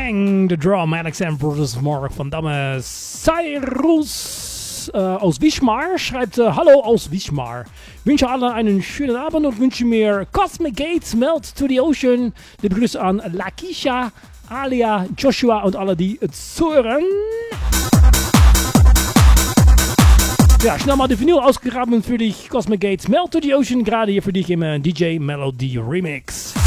Bang, The Drum, Alexander Brothers, Mark van Damme, Cyrus aus Wismar schreibt, hallo aus Wismar. Wünsche allen einen schönen Abend und wünsche mir Cosmic Gates, Melt to the Ocean. Die Grüße an Lakisha, Alia, Joshua und alle, die zuhören. Ja, schnell mal die Vinyl ausgegraben für dich. Cosmic Gates, Melt to the Ocean, gerade hier für dich im DJ Melody Remix.